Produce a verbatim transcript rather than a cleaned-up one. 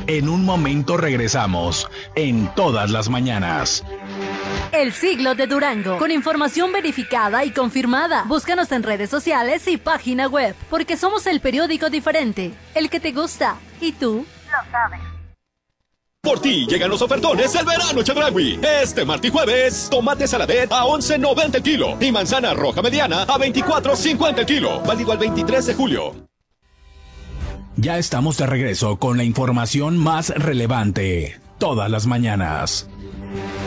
En un momento regresamos, en Todas las Mañanas. El siglo de Durango, con información verificada y confirmada. Búscanos en redes sociales y página web, porque somos el periódico diferente, el que te gusta. ¿Y tú? Lo sabes. Por ti llegan los ofertones del verano Chedraui. Este martes y jueves, tomate saladet a once noventa el kilo y manzana roja mediana a veinticuatro cincuenta el kilo. Válido al veintitrés de julio. Ya estamos de regreso con la información más relevante. Todas las mañanas.